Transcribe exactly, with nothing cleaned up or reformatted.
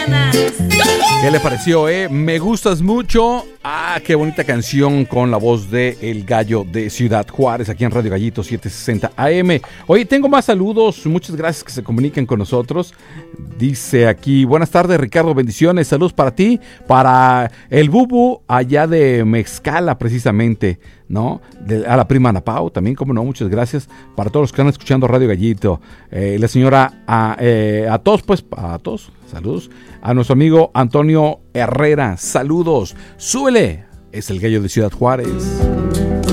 ¿Qué le pareció, eh? Me gustas mucho. Ah, qué bonita canción con la voz de El Gallo de Ciudad Juárez, aquí en Radio Gallito setecientos sesenta A M. Oye, tengo más saludos. Muchas gracias que se comuniquen con nosotros. Dice aquí, buenas tardes, Ricardo, bendiciones. Saludos para ti, para el Bubu allá de Mezcala, precisamente, ¿no? De, a la prima Ana Pau también, como no, muchas gracias. Para todos los que están escuchando Radio Gallito. Eh, la señora, a, eh, a todos, pues, a todos, saludos. A nuestro amigo Antonio Herrera, saludos. Súbele, es el Gallo de Ciudad Juárez.